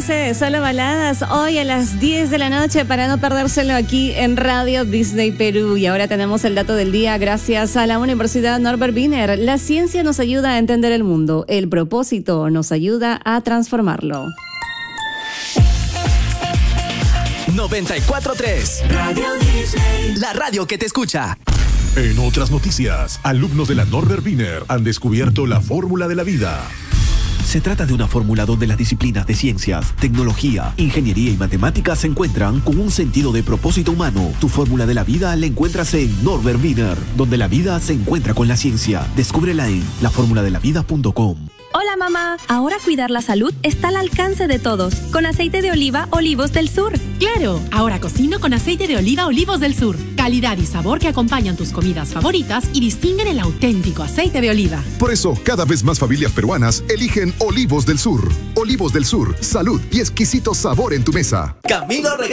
conoce Solo Baladas hoy a las 10 de la noche para no perdérselo aquí en Radio Disney Perú. Y ahora tenemos el dato del día gracias a la Universidad Norbert Wiener. La ciencia nos ayuda a entender el mundo. El propósito nos ayuda a transformarlo. 94.3 Radio Disney, la radio que te escucha. En otras noticias, alumnos de la Norbert Wiener han descubierto la fórmula de la vida. Se trata de una fórmula donde las disciplinas de ciencias, tecnología, ingeniería y matemáticas se encuentran con un sentido de propósito humano. Tu fórmula de la vida la encuentras en Norbert Wiener, donde la vida se encuentra con la ciencia. Descúbrela en laformuladelavida.com. Hola mamá, ahora cuidar la salud está al alcance de todos, con aceite de oliva Olivos del Sur. ¡Claro! Ahora cocino con aceite de oliva Olivos del Sur. Calidad y sabor que acompañan tus comidas favoritas y distinguen el auténtico aceite de oliva. Por eso, cada vez más familias peruanas eligen Olivos del Sur. Olivos del Sur, salud y exquisito sabor en tu mesa. Camilo